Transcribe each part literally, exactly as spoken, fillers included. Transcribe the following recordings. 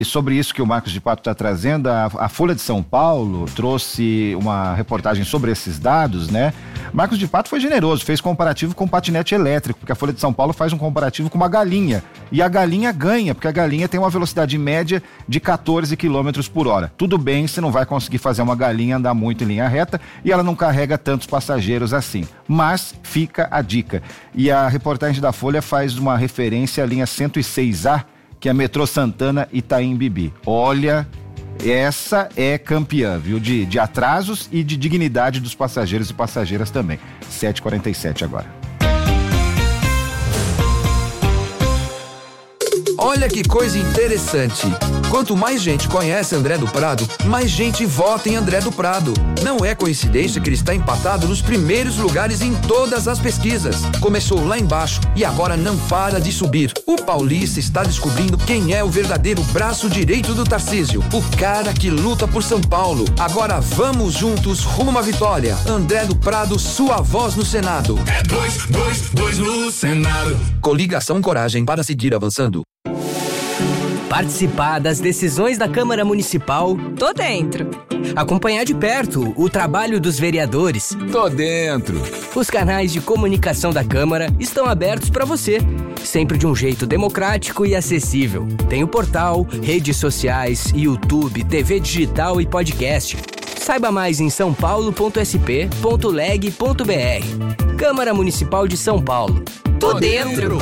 E sobre isso que o Marcos de Pato está trazendo, a, a Folha de São Paulo trouxe uma reportagem sobre esses dados, né? Marcos de Pato foi generoso, fez comparativo com patinete elétrico, porque a Folha de São Paulo faz um comparativo com uma galinha. E a galinha ganha, porque a galinha tem uma velocidade média de quatorze quilômetros por hora. Tudo bem, você não vai conseguir fazer uma galinha andar muito em linha reta e ela não carrega tantos passageiros assim. Mas fica a dica. E a reportagem da Folha faz uma referência à linha cento e seis A, que é a Metrô Santana Itaim Bibi. Olha, essa é campeã, viu? De, de atrasos e de dignidade dos passageiros e passageiras também. sete e quarenta e sete agora. Olha que coisa interessante. Quanto mais gente conhece André do Prado, mais gente vota em André do Prado. Não é coincidência que ele está empatado nos primeiros lugares em todas as pesquisas. Começou lá embaixo e agora não para de subir. O paulista está descobrindo quem é o verdadeiro braço direito do Tarcísio, o cara que luta por São Paulo. Agora vamos juntos rumo a uma vitória. André do Prado, sua voz no Senado. É dois, dois, dois no Senado. Coligação Coragem para seguir avançando. Participar das decisões da Câmara Municipal, tô dentro. Acompanhar de perto o trabalho dos vereadores, tô dentro. Os canais de comunicação da Câmara estão abertos para você, sempre de um jeito democrático e acessível. Tem o portal, redes sociais, YouTube, T V digital e podcast. Saiba mais em são paulo ponto s p ponto leg ponto b r. Câmara Municipal de São Paulo. Tô dentro.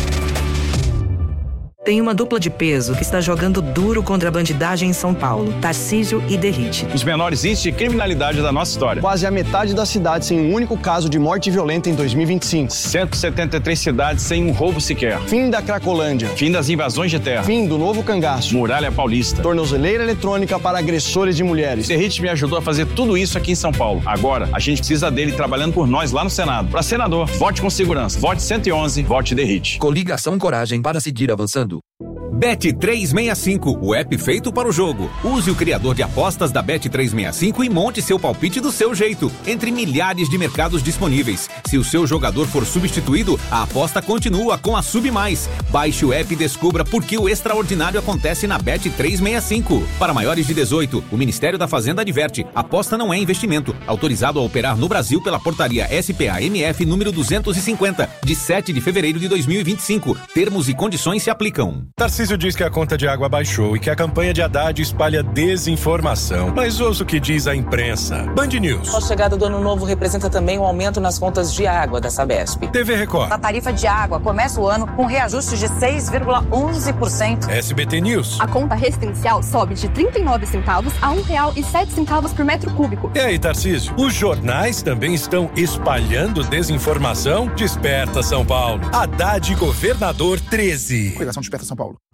Tem uma dupla de peso que está jogando duro contra a bandidagem em São Paulo, Tarcísio e Derrite. Os menores índices de criminalidade da nossa história. Quase a metade da cidade sem um único caso de morte violenta em dois mil e vinte e cinco. cento e setenta e três cidades sem um roubo sequer. Fim da Cracolândia. Fim das invasões de terra. Fim do novo cangaço. Muralha Paulista. Tornozeleira eletrônica para agressores de mulheres. Derrite me ajudou a fazer tudo isso aqui em São Paulo. Agora, a gente precisa dele trabalhando por nós lá no Senado. Para senador, vote com segurança. Vote cento e onze, vote Derrite. Coligação Coragem para seguir avançando. Bet trezentos e sessenta e cinco, o app feito para o jogo. Use o criador de apostas da Bet trezentos e sessenta e cinco e monte seu palpite do seu jeito, entre milhares de mercados disponíveis. Se o seu jogador for substituído, a aposta continua com a Sub Mais. Baixe o app e descubra por que o extraordinário acontece na Bet trezentos e sessenta e cinco. Para maiores de dezoito, o Ministério da Fazenda adverte: aposta não é investimento. Autorizado a operar no Brasil pela portaria S P A M F número duzentos e cinquenta, de sete de fevereiro de dois mil e vinte e cinco. Termos e condições se aplicam. Tarcísio diz que a conta de água baixou e que a campanha de Haddad espalha desinformação. Mas ouça o que diz a imprensa. Band News. A chegada do ano novo representa também um aumento nas contas de água da Sabesp. T V Record. A tarifa de água começa o ano com reajuste de seis vírgula onze por cento. S B T News. A conta residencial sobe de trinta e nove centavos a um real e sete centavos por metro cúbico. E aí, Tarcísio? Os jornais também estão espalhando desinformação? Desperta São Paulo. Haddad Governador treze. Coligação Desperta São Paulo.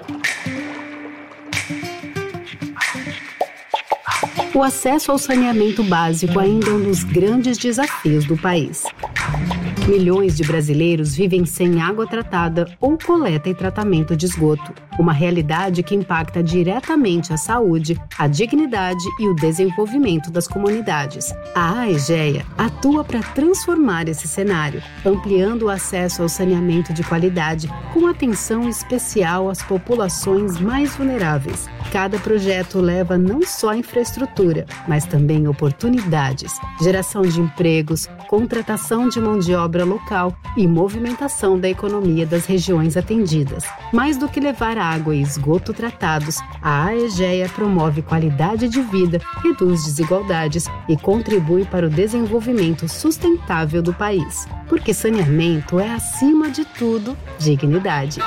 O acesso ao saneamento básico ainda é um dos grandes desafios do país. Milhões de brasileiros vivem sem água tratada ou coleta e tratamento de esgoto. Uma realidade que impacta diretamente a saúde, a dignidade e o desenvolvimento das comunidades. A AEGEA atua para transformar esse cenário, ampliando o acesso ao saneamento de qualidade, com atenção especial às populações mais vulneráveis. Cada projeto leva não só infraestrutura, mas também oportunidades, geração de empregos, contratação de mão de obra local e movimentação da economia das regiões atendidas. Mais do que levar água e esgoto tratados, a AEGEA promove qualidade de vida, reduz desigualdades e contribui para o desenvolvimento sustentável do país. Porque saneamento é, acima de tudo, dignidade.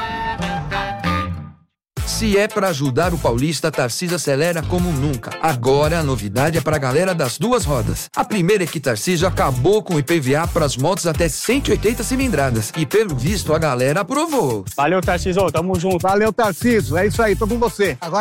Se é para ajudar o paulista, Tarcísio acelera como nunca. Agora a novidade é para a galera das duas rodas. A primeira é que Tarcísio acabou com o I P V A para as motos até cento e oitenta cilindradas. E pelo visto a galera aprovou. Valeu, Tarcísio, tamo junto. Valeu, Tarcísio, é isso aí, tô com você. Agora